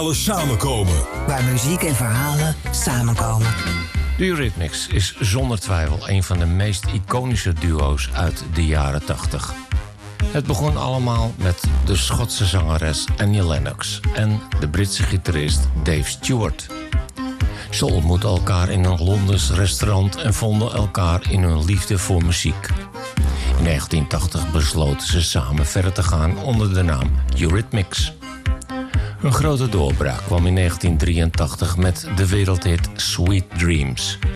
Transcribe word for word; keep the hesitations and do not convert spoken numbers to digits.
Alles samenkomen. Waar muziek en verhalen samenkomen. De Eurythmics is zonder twijfel een van de meest iconische duo's uit de jaren tachtig. Het begon allemaal met de Schotse zangeres Annie Lennox en de Britse gitarist Dave Stewart. Ze ontmoetten elkaar in een Londens restaurant en vonden elkaar in hun liefde voor muziek. In negentien tachtig besloten ze samen verder te gaan onder de naam Eurythmics. Hun grote doorbraak kwam in negentien drieëntachtig met de wereldhit Sweet Dreams.